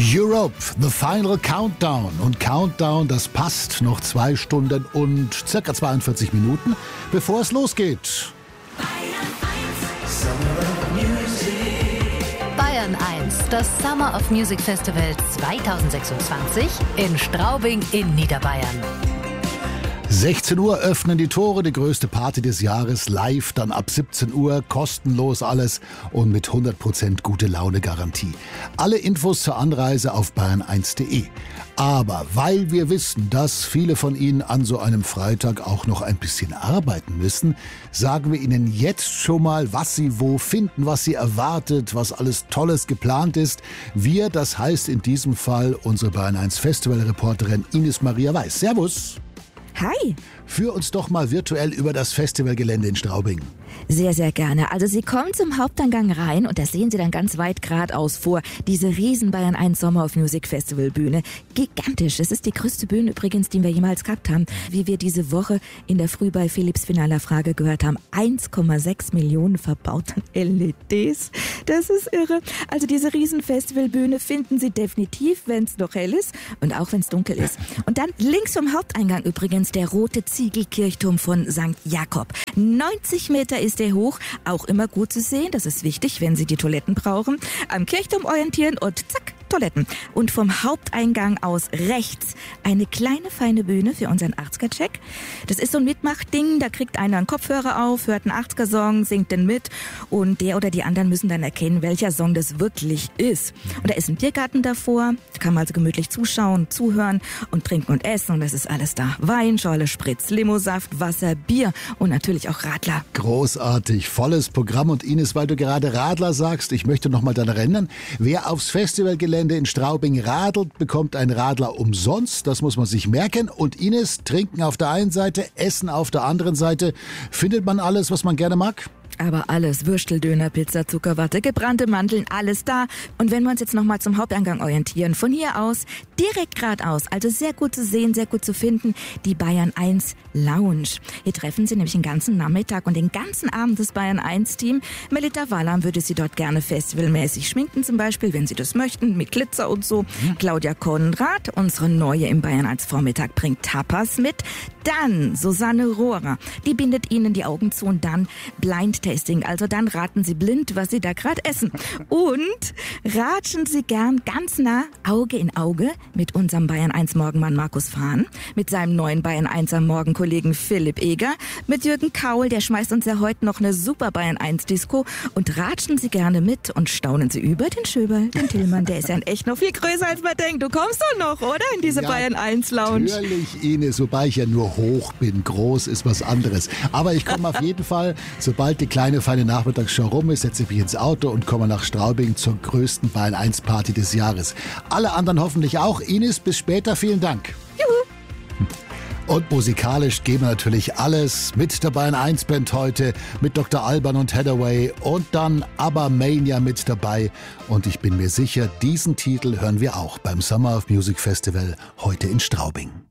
Europe, the final countdown. Und Countdown, das passt noch 2 Stunden und circa 42 Minuten, bevor es losgeht. Bayern 1, das Summer of Music Festival 2026 in Straubing in Niederbayern. 16 Uhr öffnen die Tore, die größte Party des Jahres, live dann ab 17 Uhr, kostenlos alles und mit 100% gute Laune Garantie. Alle Infos zur Anreise auf bayern1.de. Aber weil wir wissen, dass viele von Ihnen an so einem Freitag auch noch ein bisschen arbeiten müssen, sagen wir Ihnen jetzt schon mal, was Sie wo finden, was Sie erwartet, was alles Tolles geplant ist. Wir, das heißt in diesem Fall unsere Bayern 1 Festivalreporterin Ines Maria Weiß. Servus! Hi! Führ uns doch mal virtuell über das Festivalgelände in Straubing. Sehr, sehr gerne. Also Sie kommen zum Haupteingang rein und da sehen Sie dann ganz weit geradeaus vor diese riesen Bayern 1 Summer of Music Festival Bühne. Gigantisch. Es ist die größte Bühne übrigens, die wir jemals gehabt haben. Wie wir diese Woche in der Früh bei Philipps finaler Frage gehört haben. 1,6 Millionen verbauten LEDs. Das ist irre. Also diese riesen Festivalbühne finden Sie definitiv, wenn es noch hell ist und auch wenn es dunkel ist. Und dann links vom Haupteingang übrigens der rote Ziegelkirchturm von St. Jakob. 90 Meter ist der hoch, auch immer gut zu sehen, das ist wichtig, wenn Sie die Toiletten brauchen. Am Kirchturm orientieren und zack, Toiletten. Und vom Haupteingang aus rechts eine kleine, feine Bühne für unseren 80er-Check. Das ist so ein Mitmachding, da kriegt einer einen Kopfhörer auf, hört einen 80er-Song, singt den mit und der oder die anderen müssen dann erkennen, welcher Song das wirklich ist. Und da ist ein Biergarten davor, da kann man also gemütlich zuschauen, zuhören und trinken und essen und das ist alles da. Wein, Schorle, Spritz, Limosaft, Wasser, Bier und natürlich auch Radler. Großartig, volles Programm. Und Ines, weil du gerade Radler sagst, ich möchte noch mal daran erinnern, wer aufs Festivalgelände in Straubing radelt, bekommt ein Radler umsonst. Das muss man sich merken. Und Ines, trinken auf der einen Seite, essen auf der anderen Seite. Findet man alles, was man gerne mag? Aber alles, Würstel, Döner, Pizza, Zuckerwatte, gebrannte Mandeln, alles da. Und wenn wir uns jetzt nochmal zum Haupteingang orientieren, von hier aus, direkt geradeaus, also sehr gut zu sehen, sehr gut zu finden, die Bayern 1 Lounge. Hier treffen Sie nämlich den ganzen Nachmittag und den ganzen Abend das Bayern 1 Team. Melita Wallam würde Sie dort gerne festivalmäßig schminken zum Beispiel, wenn Sie das möchten, mit Glitzer und so. Claudia Konrad, unsere Neue im Bayern 1 Vormittag, bringt Tapas mit. Dann Susanne Rohrer, die bindet Ihnen die Augen zu und dann Blind Tasting, also dann raten Sie blind, was Sie da gerade essen. Und ratschen Sie gern ganz nah Auge in Auge mit unserem Bayern 1 Morgenmann Markus Fahn, mit seinem neuen Bayern 1er Morgenkollegen Philipp Eger, mit Jürgen Kaul, der schmeißt uns ja heute noch eine super Bayern 1 Disco und ratschen Sie gerne mit und staunen Sie über den Schöberl, den Tillmann, der ist ja in echt noch viel größer als man denkt. Du kommst doch noch, oder? In diese Bayern 1 Lounge. Natürlich, Ines, wobei ich ja nur hoch bin. Groß ist was anderes. Aber ich komme auf jeden Fall, sobald die kleine, feine Nachmittagsshow rum ist, setze ich mich ins Auto und komme nach Straubing zur größten Bayern 1 Party des Jahres. Alle anderen hoffentlich auch. Ines, bis später. Vielen Dank. Juhu. Und musikalisch geben wir natürlich alles mit der Bayern 1 Band heute, mit Dr. Alban und Hathaway und dann ABBA Mania mit dabei. Und ich bin mir sicher, diesen Titel hören wir auch beim Summer of Music Festival heute in Straubing.